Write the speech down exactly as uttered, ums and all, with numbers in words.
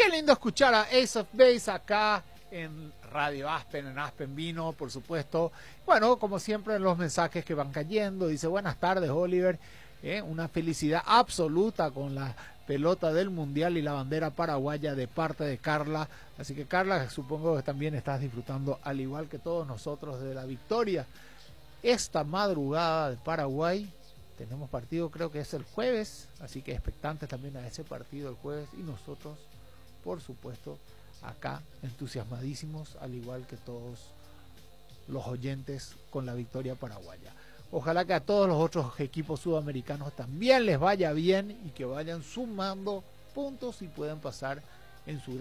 Qué lindo escuchar a Ace of Base acá en Radio Aspen, en Aspen Vino, por supuesto. Bueno, como siempre, los mensajes que van cayendo. Dice, buenas tardes, Oliver. Eh, una felicidad absoluta con la pelota del Mundial y la bandera paraguaya de parte de Carla. Así que, Carla, supongo que también estás disfrutando, al igual que todos nosotros, de la victoria. Esta madrugada de Paraguay, tenemos partido, creo que es el jueves, así que expectantes también a ese partido el jueves. Y nosotros, por supuesto, acá entusiasmadísimos, al igual que todos los oyentes, con la victoria paraguaya. Ojalá que a todos los otros equipos sudamericanos también les vaya bien y que vayan sumando puntos y puedan pasar en su